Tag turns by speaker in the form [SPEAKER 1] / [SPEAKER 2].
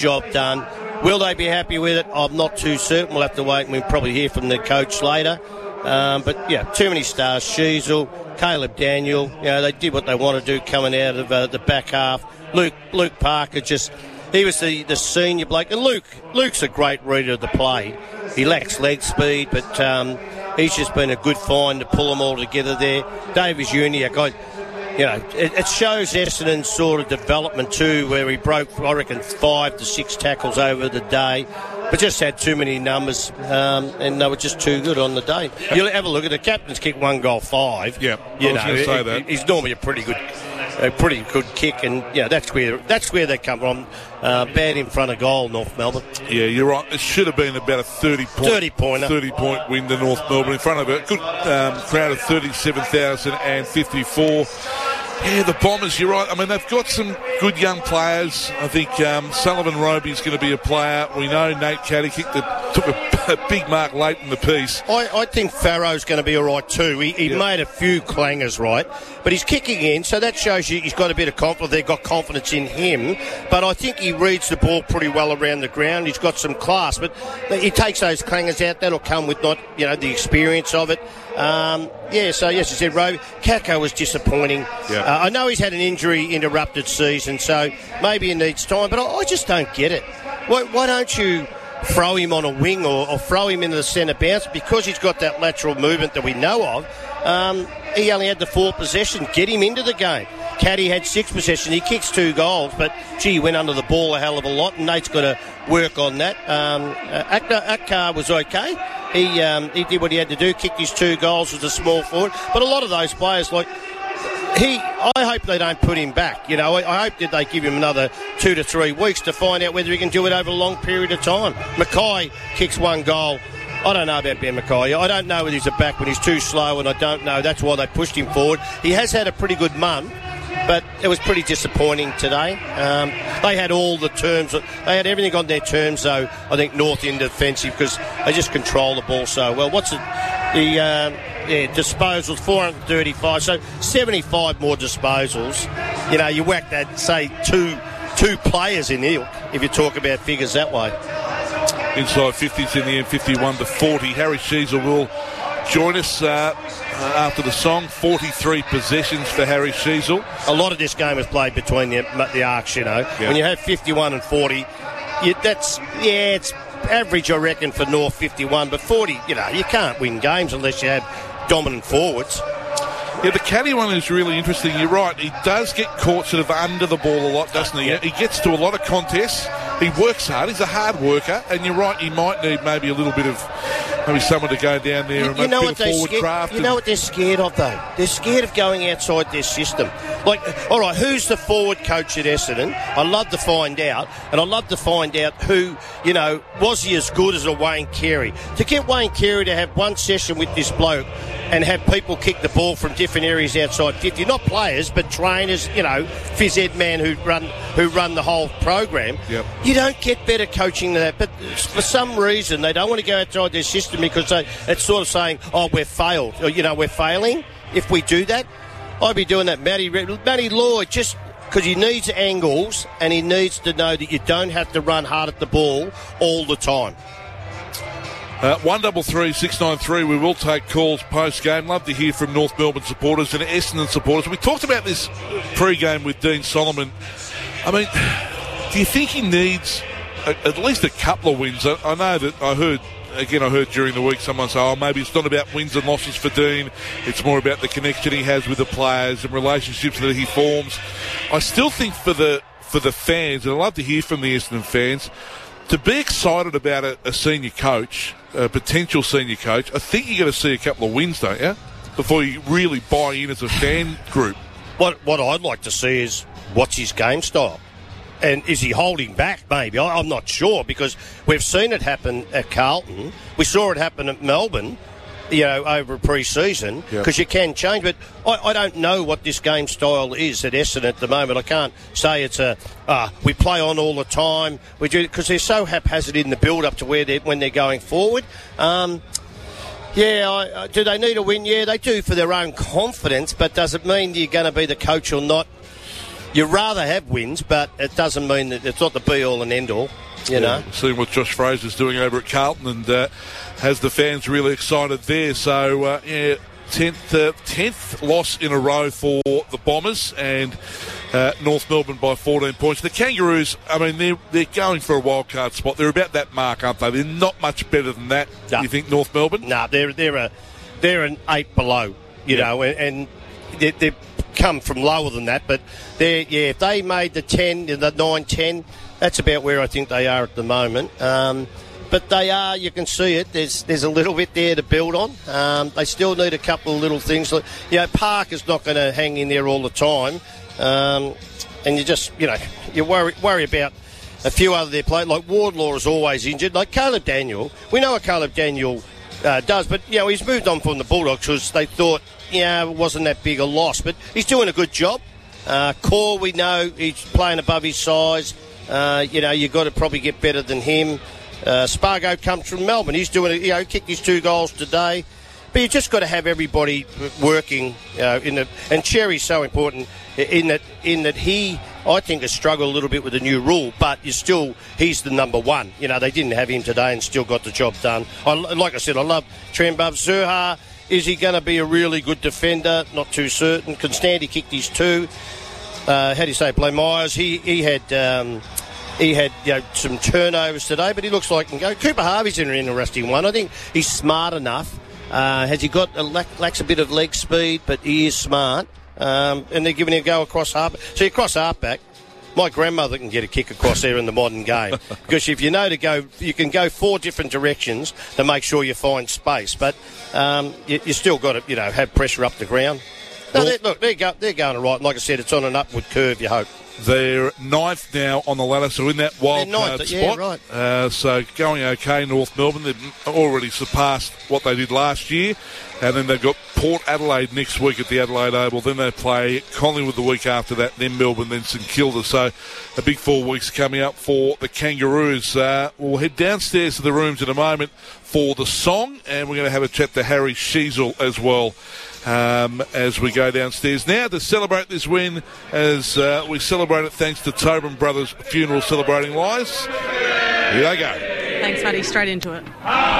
[SPEAKER 1] job done. Will they be happy with it? I'm not too certain. We'll have to wait and we'll probably hear from the coach later. But, yeah, too many stars. Sheasel, Caleb Daniel, they did what they want to do coming out of the back half. Luke Parker he was the senior bloke. And Luke's a great reader of the play. He lacks leg speed, but he's just been a good find to pull them all together there. Davis Uniacke, it shows Essendon's sort of development too, where he broke, I reckon, 5 to 6 tackles over the day, but just had too many numbers, and they were just too good on the day. You'll have a look at the captain's kick 1 goal 5.
[SPEAKER 2] Yeah, I was going to say that.
[SPEAKER 1] He's normally a pretty good kick, and that's where they come from. Bad in front of goal, North Melbourne.
[SPEAKER 2] Yeah, you're right. It should have been about a 30-point win to North Melbourne in front of a good crowd of 37,054. Yeah, the Bombers, you're right. I mean, they've got some good young players. I think Sullivan Roby's going to be a player. We know Nate Caddy took a big mark late in the piece.
[SPEAKER 1] I think Farrow's going to be all right too. He made a few clangers, right? But he's kicking in, so that shows you he's got a bit of confidence. They've got confidence in him. But I think he reads the ball pretty well around the ground. He's got some class. But he takes those clangers out. That'll come with the experience of it. So yes, you said Roby. Kako was disappointing.
[SPEAKER 2] Yeah.
[SPEAKER 1] I know he's had an injury-interrupted season, so maybe he needs time. But I just don't get it. Why don't you throw him on a wing or throw him into the centre bounce? Because he's got that lateral movement that we know of. He only had the 4 possession. Get him into the game. Caddy had 6 possessions. He kicks 2 goals, but he went under the ball a hell of a lot, and Nate's got to work on that. Akkar was okay. He did what he had to do, kicked his 2 goals as a small forward. But a lot of those players, I hope they don't put him back. I hope that they give him another 2 to 3 weeks to find out whether he can do it over a long period of time. Mackay kicks 1 goal. I don't know about Ben Mackay. I don't know whether he's a back when he's too slow, and I don't know. That's why they pushed him forward. He has had a pretty good month, but it was pretty disappointing today. They had all the terms. They had everything on their terms, though, I think, North in defensive, because they just control the ball so well. What's it? The disposals, 435, so 75 more disposals. You whack that, say, two players in ilk, if you talk about figures that way.
[SPEAKER 2] Inside 50s in the end, 51 to 40. Harry Sheasel will join us after the song. 43 possessions for Harry Sheasel.
[SPEAKER 1] A lot of this game is played between the arcs,
[SPEAKER 2] Yeah.
[SPEAKER 1] When you have 51 and 40, it's average, I reckon, for North 51, but 40, you can't win games unless you have dominant forwards.
[SPEAKER 2] Yeah, the Caddy one is really interesting. You're right. He does get caught sort of under the ball a lot, doesn't he?
[SPEAKER 1] Yeah.
[SPEAKER 2] He gets to a lot of contests. He works hard. He's a hard worker. And you're right, he might need maybe a little bit of someone to go down there and make a bit of forward craft.
[SPEAKER 1] You know what they're scared of, though? They're scared of going outside their system. All right, who's the forward coach at Essendon? I'd love to find out. And I'd love to find out who, was he as good as a Wayne Carey? To get Wayne Carey to have one session with this bloke and have people kick the ball from different areas outside 50, not players, but trainers, phys ed man who run the whole program.
[SPEAKER 2] Yep.
[SPEAKER 1] You don't get better coaching than that. But for some reason, they don't want to go outside their system because it's sort of saying, we're failed. Or, we're failing if we do that. I'd be doing that. Matty Lloyd, just because he needs angles and he needs to know that you don't have to run hard at the ball all the time.
[SPEAKER 2] 133 693. We will take calls post-game. Love to hear from North Melbourne supporters and Essendon supporters. We talked about this pre-game with Dean Solomon. I mean, do you think he needs at least a couple of wins? I know that I heard during the week someone say, maybe it's not about wins and losses for Dean. It's more about the connection he has with the players and relationships that he forms. I still think for the fans, and I'd love to hear from the Essendon fans, to be excited about a senior coach, a potential senior coach, I think you've got to see a couple of wins, don't you, before you really buy in as a fan group.
[SPEAKER 1] What I'd like to see is what's his game style. And is he holding back, maybe? I'm not sure, because we've seen it happen at Carlton. We saw it happen at Melbourne, over a pre-season, because you can change. But I don't know what this game style is at Essendon at the moment. I can't say it's we play on all the time. We do, because they're so haphazard in the build-up to when they're going forward. Do they need a win? Yeah, they do for their own confidence, but does it mean you're going to be the coach or not? you'd rather have wins, but it doesn't mean that it's not the be-all and end-all, you know.
[SPEAKER 2] Seeing what Josh Fraser's doing over at Carlton and has the fans really excited there. So, 10th loss in a row for the Bombers, and North Melbourne by 14 points. The Kangaroos, I mean, they're going for a wild card spot. They're about that mark, aren't they? They're not much better than that. No. You think North Melbourne?
[SPEAKER 1] No, they're an 8 below, you know, and they've come from lower than that. But if they made the 10, the 9-10, that's about where I think they are at the moment. But they are, you can see it, there's a little bit there to build on. They still need a couple of little things. You know, Park is not going to hang in there all the time. And you just, you know, you worry about a few other their players. Like Wardlaw is always injured. Like Caleb Daniel, we know what Caleb Daniel does, but, you know, he's moved on from the Bulldogs because they thought, it wasn't that big a loss. But he's doing a good job. Core, we know he's playing above his size. You've got to probably get better than him. Spargo comes from Melbourne. He's doing it. Kicked his 2 goals today. But you just got to have everybody working and Cherry's so important in that he, I think, has struggled a little bit with the new rule. But he's the number one. You know, they didn't have him today and still got the job done. Like I said, I love Trembove. Zurhaar, is he going to be a really good defender? Not too certain. Constanti kicked his 2. How do you say? Blake Myers. He had some turnovers today, but he looks like he can go. Cooper Harvey's an interesting one. I think he's smart enough. Has he got lacks a bit of leg speed, but he is smart. And they're giving him a go across half. So you cross halfback. My grandmother can get a kick across there in the modern game because if you know to go, you can go 4 different directions to make sure you find space. But you still got to have pressure up the ground. No, they're going all right. Like I said, it's on an upward curve. You hope.
[SPEAKER 2] They're 9th now on the ladder, so in that wild card spot.
[SPEAKER 1] Yeah, right.
[SPEAKER 2] So going okay, North Melbourne. They've already surpassed what they did last year. And then they've got Port Adelaide next week at the Adelaide Oval. Then they play Collingwood the week after that, then Melbourne, then St Kilda. So a big 4 weeks coming up for the Kangaroos. We'll head downstairs to the rooms in a moment for the song, and we're going to have a chat to Harry Sheezel as well. As we go downstairs now to celebrate this win, as we celebrate it thanks to Tobin Brothers Funeral Celebrating Lives. Here they go.
[SPEAKER 3] Thanks, Matty. Straight into it.